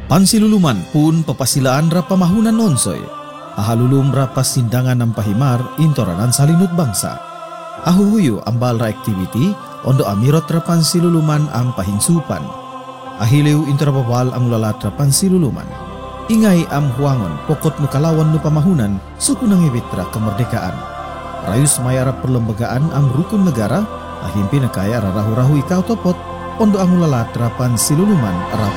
Pansiluluman pun papasilaan ra pamahunan nonsoy. Ahalulum ra pasindangan ng pahimar intoranan salinut bangsa. Ahuhuyo ambal ra activity ondo amirot ra pansiluluman ang pahinsupan. Ahiliw intrababal ang lalat ra pansiluluman. Ingay am huangon pokot no kalawan no pamahunan suku nang ibitra kemerdekaan. Rayus mayara perlembagaan ang rukun negara ahimpi nakaya rarahu-rahu ikaw topot ondo ang lalat ra pansiluluman